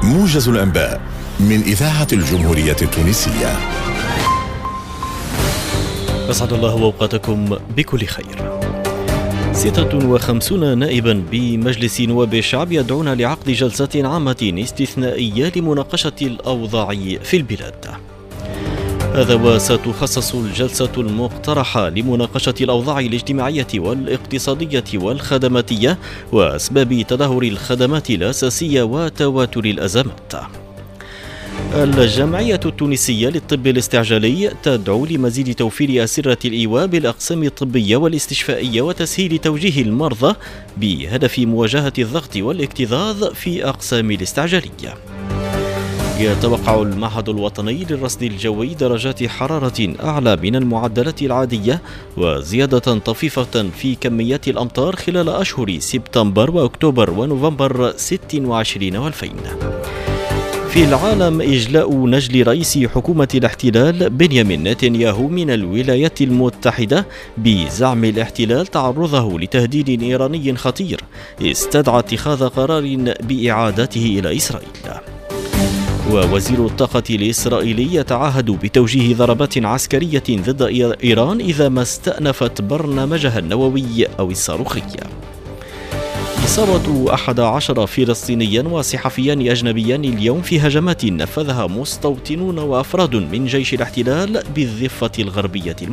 موجز الأنباء من إذاعة الجمهورية التونسية. أسعد الله أوقاتكم بكل خير. 56 نائبا بمجلس نواب الشعب يدعون لعقد جلسة عامة استثنائية لمناقشة الأوضاع في البلاد. هذا وستخصص الجلسة المقترحة لمناقشة الأوضاع الاجتماعية والاقتصادية والخدماتية وأسباب تدهور الخدمات الأساسية وتواتر الأزمات. الجمعية التونسية للطب الاستعجالي تدعو لمزيد توفير أسرة الإيواء بالأقسام الطبية والاستشفائية وتسهيل توجيه المرضى بهدف مواجهة الضغط والاكتظاظ في أقسام الاستعجالية. يتوقع المعهد الوطني للرصد الجوي درجات حرارة أعلى من المعدلات العادية وزيادة طفيفة في كميات الأمطار خلال أشهر سبتمبر وأكتوبر ونوفمبر 26 و2000. في العالم، إجلاء نجل رئيس حكومة الاحتلال بنيامين نتنياهو من الولايات المتحدة بزعم الاحتلال تعرضه لتهديد إيراني خطير استدعى اتخاذ قرار بإعادته إلى إسرائيل. ووزير الطاقة الإسرائيلي يتعهد بتوجيه ضربات عسكرية ضد إيران إذا ما برنامجها النووي أو الصاروخي. إصابة 11 فلسطينيا وصحفيان أجنبيان اليوم في هجمات نفذها مستوطنون وأفراد من جيش الاحتلال بالضفة الغربية